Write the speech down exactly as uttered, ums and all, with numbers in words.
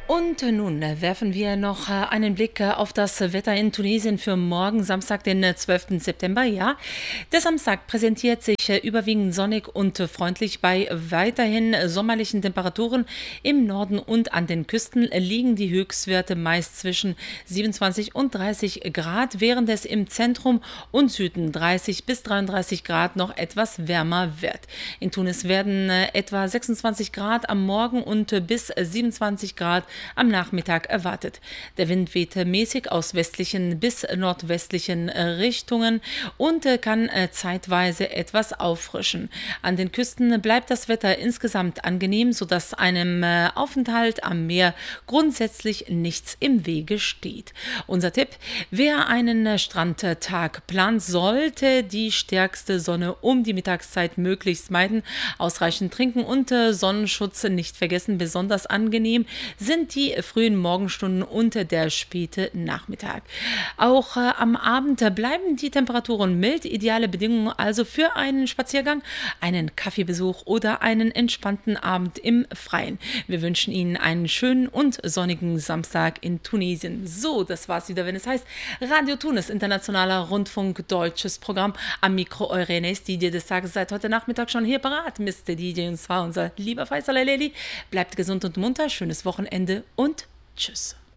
Und nun werfen wir noch einen Blick auf das Wetter in Tunesien für morgen, Samstag, den zwölften September. Ja, der Samstag präsentiert sich überwiegend sonnig und freundlich bei weiterhin sommerlichen Temperaturen. Im Norden und an den Küsten liegen die Höchstwerte meist zwischen siebenundzwanzig und dreißig Grad, während es im Zentrum und Süden dreißig bis dreiunddreißig Grad noch etwas wärmer wird. In Tunis werden etwa sechsundzwanzig Grad am Morgen und bis siebenundzwanzig Grad am Nachmittag erwartet. Der Wind weht mäßig aus westlichen bis nordwestlichen Richtungen und kann zeitweise etwas auffrischen. An den Küsten bleibt das Wetter insgesamt angenehm, sodass einem Aufenthalt am Meer grundsätzlich nichts im Wege steht. Unser Tipp: Wer einen Strandtag plant, sollte die stärkste Sonne um die Mittagszeit möglichst meiden, ausreichend trinken und Sonnenschutz nicht vergessen. Besonders angenehm sind die frühen Morgenstunden und der späte Nachmittag. Auch äh, am Abend bleiben die Temperaturen mild, ideale Bedingungen also für einen Spaziergang, einen Kaffeebesuch oder einen entspannten Abend im Freien. Wir wünschen Ihnen einen schönen und sonnigen Samstag in Tunesien. So, das war's wieder, wenn es heißt Radio Tunis, internationaler Rundfunk, deutsches Programm. Am Mikro eure Ines, D J des Tages, seit heute Nachmittag schon hier parat. Mister D J, und zwar unser lieber Faisal El-Leli. Bleibt gesund und munter, schönes Wochenende und tschüss.